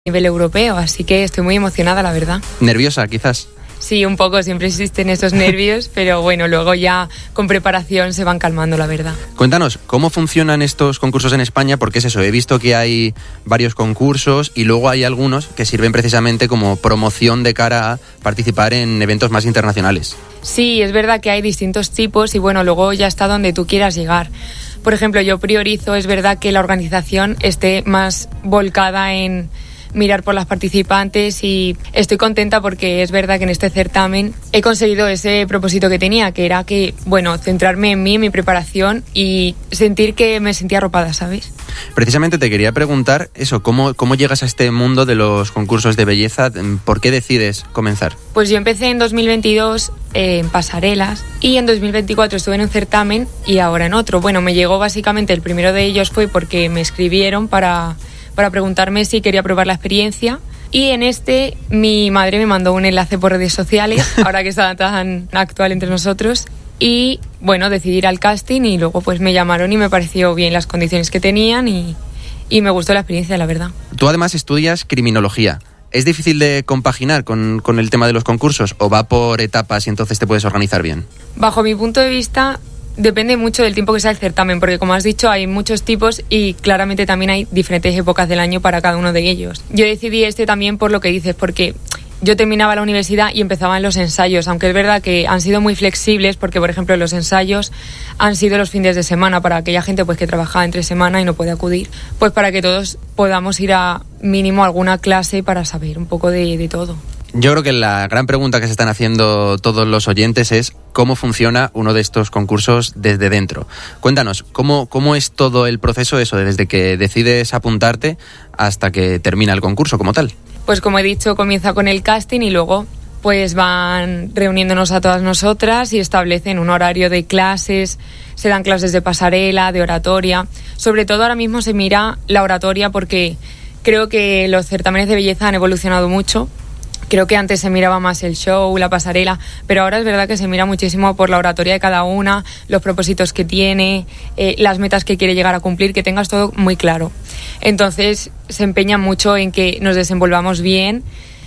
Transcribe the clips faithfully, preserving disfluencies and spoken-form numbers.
nivel europeo, así que estoy muy emocionada, la verdad. ¿Nerviosa, quizás? Sí, un poco, siempre existen esos nervios, pero bueno, luego ya con preparación se van calmando, la verdad. Cuéntanos, ¿cómo funcionan estos concursos en España? Porque es eso, he visto que hay varios concursos y luego hay algunos que sirven precisamente como promoción de cara a participar en eventos más internacionales. Sí, es verdad que hay distintos tipos y bueno, luego ya está donde tú quieras llegar. Por ejemplo, yo priorizo, es verdad que la organización esté más volcada en mirar por las participantes y estoy contenta porque es verdad que en este certamen he conseguido ese propósito que tenía, que era que, bueno, centrarme en mí, en mi preparación y sentir que me sentía arropada, ¿sabes? Precisamente te quería preguntar eso, ¿cómo, cómo llegas a este mundo de los concursos de belleza? ¿Por qué decides comenzar? Pues yo empecé en dos mil veintidós eh, en pasarelas y en dos mil veinticuatro estuve en un certamen y ahora en otro. Bueno, me llegó básicamente, el primero de ellos fue porque me escribieron para... para preguntarme si quería probar la experiencia y en este mi madre me mandó un enlace por redes sociales, ahora que está tan actual entre nosotros, y bueno, decidí ir al casting y luego pues me llamaron y me pareció bien las condiciones que tenían y, y me gustó la experiencia, la verdad. Tú además estudias criminología. ¿Es difícil de compaginar con, con el tema de los concursos o va por etapas y entonces te puedes organizar bien? Bajo mi punto de vista, depende mucho del tiempo que sea el certamen, porque como has dicho hay muchos tipos y claramente también hay diferentes épocas del año para cada uno de ellos. Yo decidí este también por lo que dices, porque yo terminaba la universidad y empezaban los ensayos, aunque es verdad que han sido muy flexibles porque, por ejemplo, los ensayos han sido los fines de semana para aquella gente pues que trabaja entre semana y no puede acudir, pues para que todos podamos ir a mínimo alguna clase para saber un poco de, de todo. Yo creo que la gran pregunta que se están haciendo todos los oyentes es cómo funciona uno de estos concursos desde dentro. Cuéntanos, ¿cómo, cómo es todo el proceso eso, desde que decides apuntarte hasta que termina el concurso como tal? Pues como he dicho, comienza con el casting y luego pues van reuniéndonos a todas nosotras y establecen un horario de clases, se dan clases de pasarela, de oratoria. Sobre todo ahora mismo se mira la oratoria porque creo que los certámenes de belleza han evolucionado mucho. Creo que antes se miraba más el show, la pasarela, pero ahora es verdad que se mira muchísimo por la oratoria de cada una, los propósitos que tiene, eh, las metas que quiere llegar a cumplir, que tengas todo muy claro. Entonces se empeña mucho en que nos desenvolvamos bien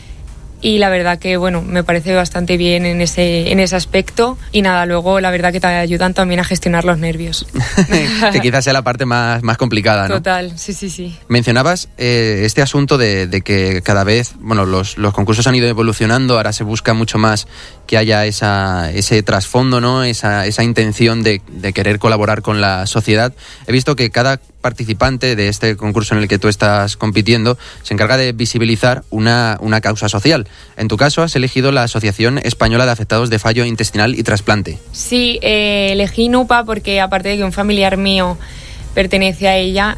y la verdad que, bueno, me parece bastante bien en ese, en ese aspecto y nada, luego la verdad que te ayudan también a gestionar los nervios. Que quizás sea la parte más, más complicada, ¿no? Total, sí, sí, sí. Mencionabas eh, este asunto de, de que cada vez, bueno, los, los concursos han ido evolucionando, ahora se busca mucho más que haya esa, ese trasfondo, ¿no? Esa, esa intención de, de querer colaborar con la sociedad. He visto que cada participante de este concurso en el que tú estás compitiendo se encarga de visibilizar una, una causa social. En tu caso has elegido la Asociación Española de Afectados de Fallo Intestinal y Trasplante. Sí, eh, elegí NUPA porque aparte de que un familiar mío pertenece a ella,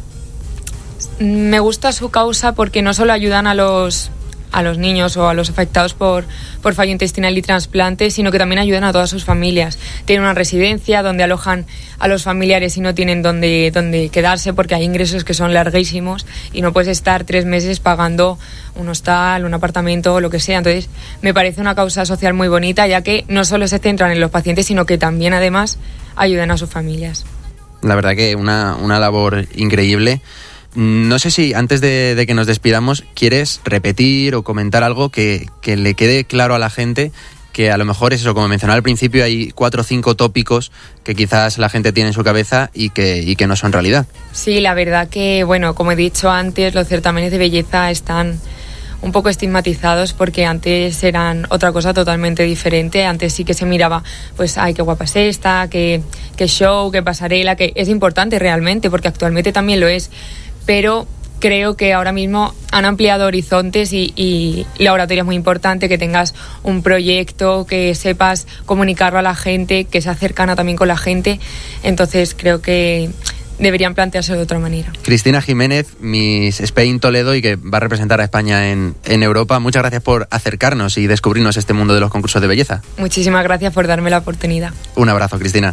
me gusta su causa porque no solo ayudan a los a los niños o a los afectados por, por fallo intestinal y trasplante, sino que también ayudan a todas sus familias. Tienen una residencia donde alojan a los familiares y no tienen donde, donde quedarse porque hay ingresos que son larguísimos y no puedes estar tres meses pagando un hostal, un apartamento o lo que sea. Entonces me parece una causa social muy bonita, ya que no solo se centran en los pacientes, sino que también además ayudan a sus familias. La verdad que una, una labor increíble. No sé si antes de, de que nos despidamos quieres repetir o comentar algo que, que le quede claro a la gente, que a lo mejor es eso, como mencionaba al principio, hay cuatro o cinco tópicos que quizás la gente tiene en su cabeza y que, y que no son realidad. Sí, la verdad que, bueno, como he dicho antes, los certámenes de belleza están un poco estigmatizados porque antes eran otra cosa totalmente diferente. Antes sí que se miraba, pues, ay, qué guapa es esta, qué, qué show, qué pasarela, que es importante realmente porque actualmente también lo es. Pero creo que ahora mismo han ampliado horizontes y, y la oratoria es muy importante, que tengas un proyecto, que sepas comunicarlo a la gente, que sea cercana también con la gente. Entonces creo que deberían plantearse de otra manera. Cristina Jiménez, Miss Spain Toledo y que va a representar a España en, en Europa. Muchas gracias por acercarnos y descubrirnos este mundo de los concursos de belleza. Muchísimas gracias por darme la oportunidad. Un abrazo, Cristina.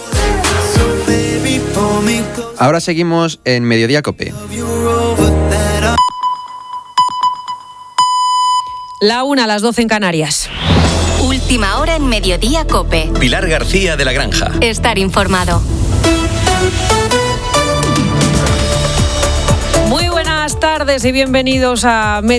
Ahora seguimos en Mediodía Cope. La una a las doce en Canarias. Última hora en Mediodía Cope. Pilar García de la Granja. Estar informado. Buenas tardes y bienvenidos a